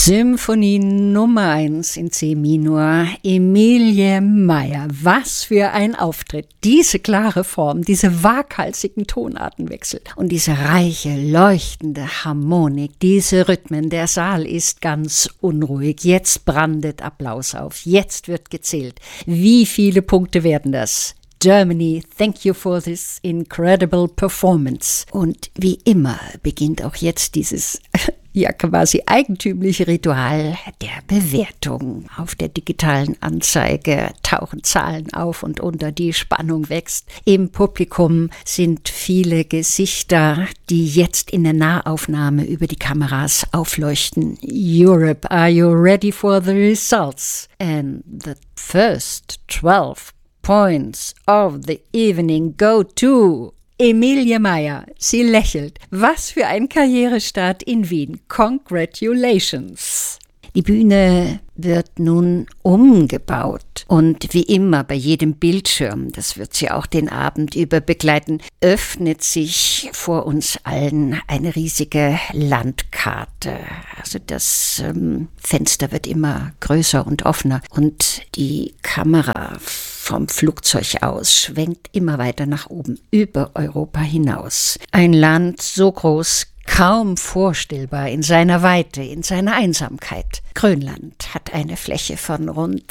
Symphonie Nummer 1 in C-Minor, Emilie Meier. Was für ein Auftritt. Diese klare Form, diese waghalsigen Tonartenwechsel und diese reiche, leuchtende Harmonik, diese Rhythmen. Der Saal ist ganz unruhig. Jetzt brandet Applaus auf. Jetzt wird gezählt. Wie viele Punkte werden das? Germany, thank you for this incredible performance. Und wie immer beginnt auch jetzt dieses ja quasi eigentümliche Ritual der Bewertung. Auf der digitalen Anzeige tauchen Zahlen auf und unter, die Spannung wächst. Im Publikum sind viele Gesichter, die jetzt in der Nahaufnahme über die Kameras aufleuchten. Europe, are you ready for the results? And the first 12 points of the evening go to Emilie Meier. Sie lächelt. Was für ein Karrierestart in Wien. Congratulations. Die Bühne wird nun umgebaut und wie immer bei jedem Bildschirm, das wird sie auch den Abend über begleiten, öffnet sich vor uns allen eine riesige Landkarte. Also das Fenster wird immer größer und offener und die Kamera vom Flugzeug aus schwenkt immer weiter nach oben über Europa hinaus. Ein Land so groß, kaum vorstellbar in seiner Weite, in seiner Einsamkeit. Grönland hat eine Fläche von rund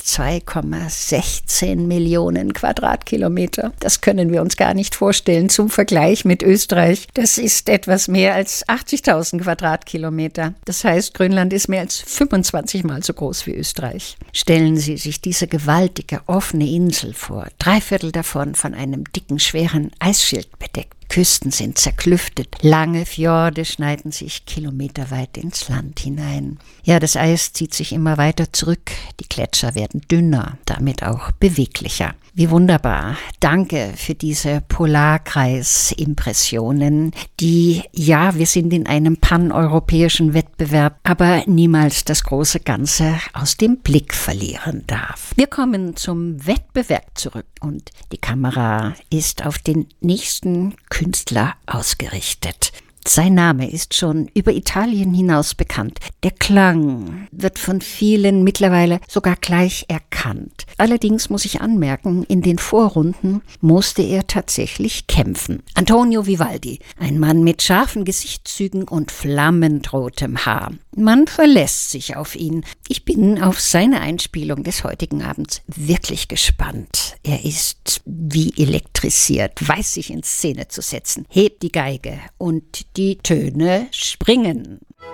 2,16 Millionen Quadratkilometer. Das können wir uns gar nicht vorstellen. Zum Vergleich mit Österreich, das ist etwas mehr als 80.000 Quadratkilometer. Das heißt, Grönland ist mehr als 25 Mal so groß wie Österreich. Stellen Sie sich diese gewaltige, offene Insel vor. 3/4 davon von einem dicken, schweren Eisschild bedeckt. Küsten sind zerklüftet, lange Fjorde schneiden sich kilometerweit ins Land hinein. Ja, das Eis zieht sich immer weiter zurück, die Gletscher werden dünner, damit auch beweglicher. Wie wunderbar. Danke für diese Polarkreis-Impressionen, die, ja, wir sind in einem paneuropäischen Wettbewerb, aber niemals das große Ganze aus dem Blick verlieren darf. Wir kommen zum Wettbewerb zurück und die Kamera ist auf den nächsten Künstler ausgerichtet. Sein Name ist schon über Italien hinaus bekannt. Der Klang wird von vielen mittlerweile sogar gleich erkannt. Allerdings muss ich anmerken, in den Vorrunden musste er tatsächlich kämpfen. Antonio Vivaldi, ein Mann mit scharfen Gesichtszügen und flammend rotem Haar. Man verlässt sich auf ihn. Ich bin auf seine Einspielung des heutigen Abends wirklich gespannt. Er ist wie elektrisiert, weiß sich in Szene zu setzen, hebt die Geige und die Töne springen.